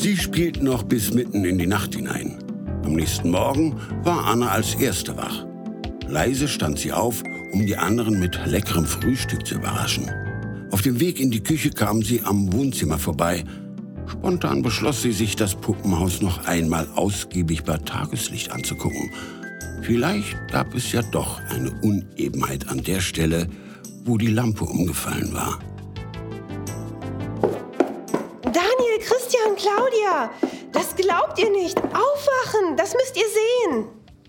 Sie spielten noch bis mitten in die Nacht hinein. Am nächsten Morgen war Anna als Erste wach. Leise stand sie auf, um die anderen mit leckerem Frühstück zu überraschen. Auf dem Weg in die Küche kam sie am Wohnzimmer vorbei. Spontan beschloss sie, sich das Puppenhaus noch einmal ausgiebig bei Tageslicht anzugucken. Vielleicht gab es ja doch eine Unebenheit an der Stelle, wo die Lampe umgefallen war. Daniel, Christian, Claudia, das glaubt ihr nicht. Aufwachen, das müsst ihr sehen.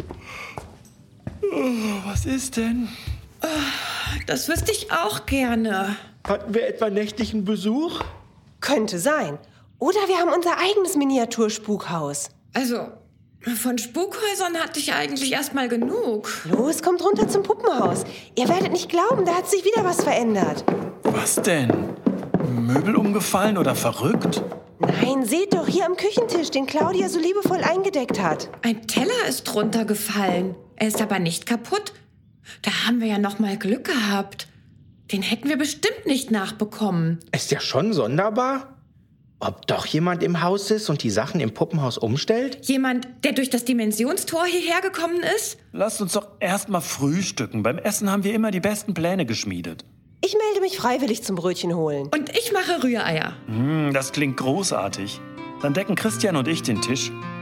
Was ist denn? Das wüsste ich auch gerne. Hatten wir etwa nächtlichen Besuch? Könnte sein. Oder wir haben unser eigenes Miniaturspukhaus. Also, von Spukhäusern hatte ich eigentlich erstmal genug. Los, kommt runter zum Puppenhaus. Ihr werdet nicht glauben, da hat sich wieder was verändert. Was denn? Möbel umgefallen oder verrückt? Nein, seht doch, hier am Küchentisch, den Claudia so liebevoll eingedeckt hat. Ein Teller ist runtergefallen. Er ist aber nicht kaputt. Da haben wir ja noch mal Glück gehabt. Den hätten wir bestimmt nicht nachbekommen. Ist ja schon sonderbar. Ob doch jemand im Haus ist und die Sachen im Puppenhaus umstellt? Jemand, der durch das Dimensionstor hierher gekommen ist? Lasst uns doch erst mal frühstücken. Beim Essen haben wir immer die besten Pläne geschmiedet. Ich melde mich freiwillig zum Brötchen holen. Und ich mache Rühreier. Das klingt großartig. Dann decken Christian und ich den Tisch.